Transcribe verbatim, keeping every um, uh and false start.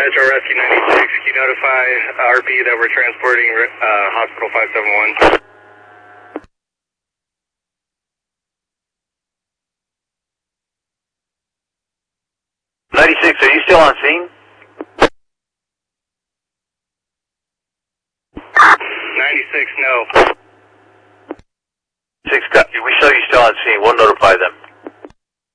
Metro Rescue ninety-six, can you notify R P that we're transporting uh, Hospital five seven one? ninety-six, are you still on scene? ninety-six, no. six, we show you still on scene. We'll notify them.